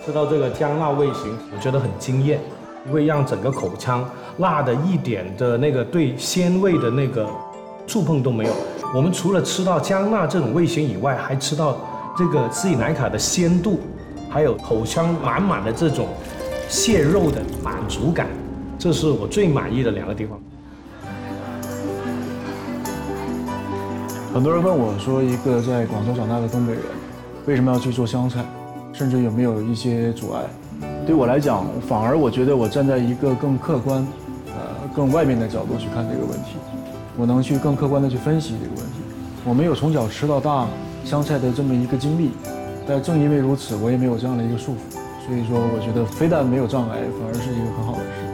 吃到这个姜辣味型，我觉得很惊艳，会让整个口腔辣的一点的那个对鲜味的那个触碰都没有。我们除了吃到姜辣这种味型以外，还吃到这个斯里兰卡的鲜度，还有口腔满满的这种蟹肉的满足感，这是我最满意的2个地方。 很多人问我说，一个在广州长大的东北人，为什么要去做湘菜，甚至有没有一些阻碍？对我来讲，反而我觉得我站在一个更客观、更外面的角度去看这个问题，我能去更客观的去分析这个问题。我没有从小吃到大湘菜的这么一个经历，但正因为如此，我也没有这样的一个束缚，所以说我觉得非但没有障碍，反而是一个很好的事。